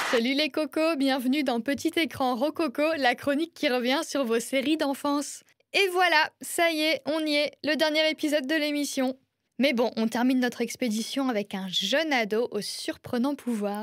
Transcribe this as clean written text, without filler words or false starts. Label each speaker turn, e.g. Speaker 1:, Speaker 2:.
Speaker 1: Salut les cocos, bienvenue dans Petit Écran Rococo, la chronique qui revient sur vos séries d'enfance. Et voilà, ça y est, on y est, le dernier épisode de l'émission. Mais bon, on termine notre expédition avec un jeune ado au surprenant pouvoir.